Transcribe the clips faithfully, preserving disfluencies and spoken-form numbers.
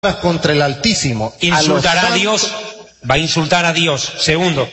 contra el Altísimo. Insultará a, a Dios, va a insultar a Dios. Segundo,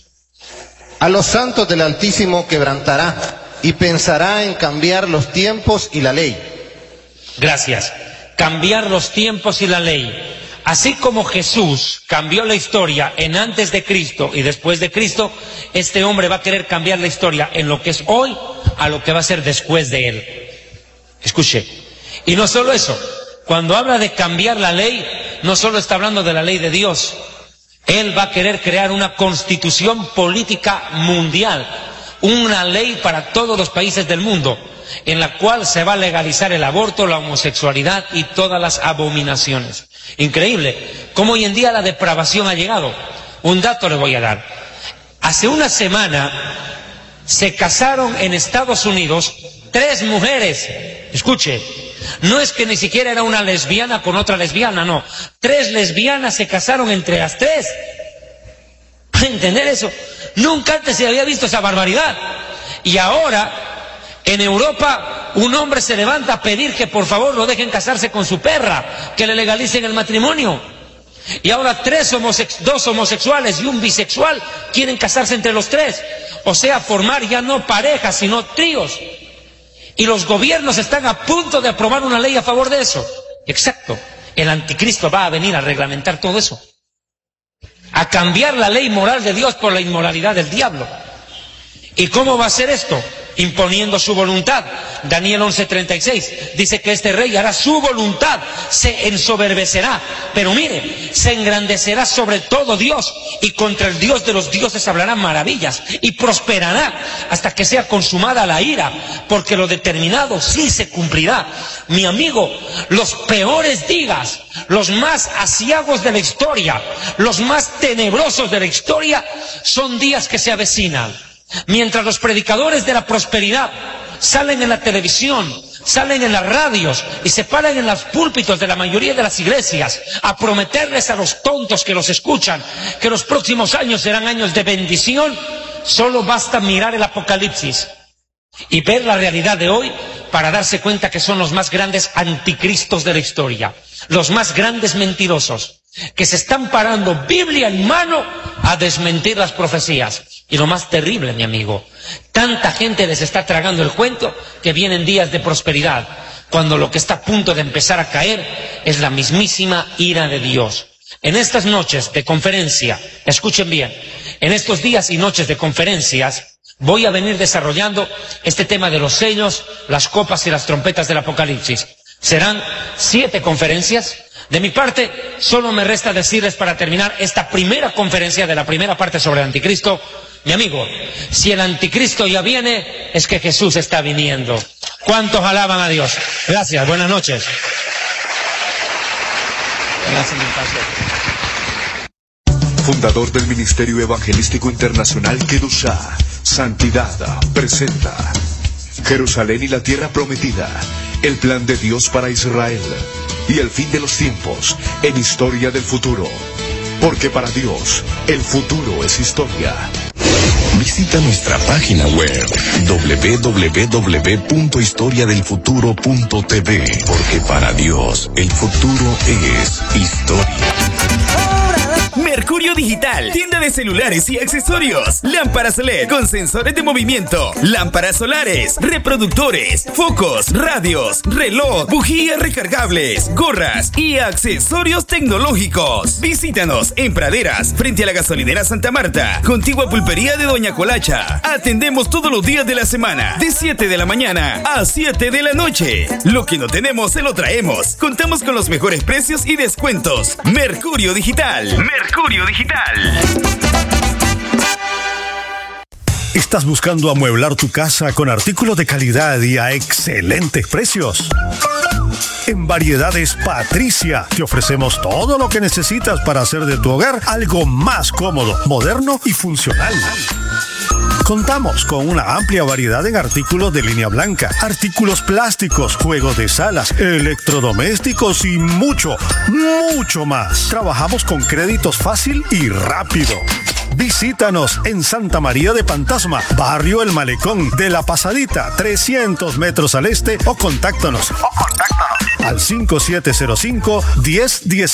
a los santos del Altísimo quebrantará y pensará en cambiar los tiempos y la ley. Gracias. Cambiar los tiempos y la ley. Así como Jesús cambió la historia en antes de Cristo y después de Cristo, este hombre va a querer cambiar la historia en lo que es hoy a lo que va a ser después de él. Escuche. Y no solo eso, cuando habla de cambiar la ley, no solo está hablando de la ley de Dios. Él va a querer crear una constitución política mundial, una ley para todos los países del mundo, en la cual se va a legalizar el aborto, la homosexualidad y todas las abominaciones. Increíble cómo hoy en día la depravación ha llegado. Un dato le voy a dar. Hace una semana se casaron en Estados Unidos tres mujeres. Escuche, no es que ni siquiera era una lesbiana con otra lesbiana, no. Tres lesbianas se casaron entre las tres. ¿Para entender eso? Nunca antes se había visto esa barbaridad. Y ahora, en Europa, un hombre se levanta a pedir que por favor lo dejen casarse con su perra, que le legalicen el matrimonio. Y ahora tres homosex- dos homosexuales y un bisexual quieren casarse entre los tres. O sea, formar ya no parejas, sino tríos. Y los gobiernos están a punto de aprobar una ley a favor de eso. Exacto. El anticristo va a venir a reglamentar todo eso. A cambiar la ley moral de Dios por la inmoralidad del diablo. ¿Y cómo va a hacer esto? Imponiendo su voluntad. Daniel once treinta y seis dice que este rey hará su voluntad, se ensoberbecerá, pero mire, se engrandecerá sobre todo Dios, y contra el Dios de los dioses hablará maravillas, y prosperará hasta que sea consumada la ira, porque lo determinado sí se cumplirá. Mi amigo, los peores días, los más aciagos de la historia, los más tenebrosos de la historia, son días que se avecinan. Mientras los predicadores de la prosperidad salen en la televisión, salen en las radios y se paran en los púlpitos de la mayoría de las iglesias a prometerles a los tontos que los escuchan que los próximos años serán años de bendición, solo basta mirar el Apocalipsis y ver la realidad de hoy para darse cuenta que son los más grandes anticristos de la historia, los más grandes mentirosos, que se están parando Biblia en mano a desmentir las profecías. Y lo más terrible, mi amigo, tanta gente les está tragando el cuento que vienen días de prosperidad, cuando lo que está a punto de empezar a caer es la mismísima ira de Dios. En estas noches de conferencia, escuchen bien, en estos días y noches de conferencias, voy a venir desarrollando este tema de los sellos, las copas y las trompetas del Apocalipsis. Serán siete conferencias. De mi parte, solo me resta decirles para terminar esta primera conferencia de la primera parte sobre el anticristo, mi amigo, si el anticristo ya viene, es que Jesús está viniendo. ¿Cuántos alaban a Dios? Gracias, buenas noches. Gracias, Fundador del Ministerio Evangelístico Internacional Kedusha, Santidad, presenta Jerusalén y la Tierra Prometida, el plan de Dios para Israel y el fin de los tiempos en Historia del Futuro. Porque para Dios, el futuro es historia. Visita nuestra página web doble u doble u doble u punto historia del futuro punto t v, porque para Dios el futuro es historia. Mercurio Digital, tienda de celulares y accesorios, lámparas L E D con sensores de movimiento, lámparas solares, reproductores, focos, radios, reloj, bujías recargables, gorras y accesorios tecnológicos. Visítanos en Praderas, frente a la gasolinera Santa Marta, contigua pulpería de Doña Colacha. Atendemos todos los días de la semana, de siete de la mañana a siete de la noche. Lo que no tenemos se lo traemos. Contamos con los mejores precios y descuentos. Mercurio Digital. Mercurio Digital. ¿Estás buscando amueblar tu casa con artículos de calidad y a excelentes precios? En Variedades Patricia te ofrecemos todo lo que necesitas para hacer de tu hogar algo más cómodo, moderno y funcional. Contamos con una amplia variedad en artículos de línea blanca, artículos plásticos, juegos de salas, electrodomésticos y mucho, mucho más. Trabajamos con créditos fácil y rápido. Visítanos en Santa María de Pantasma, Barrio El Malecón, de La Pasadita, trescientos metros al este, o contáctanos. O contáctanos al cinco siete cero cinco, uno cero uno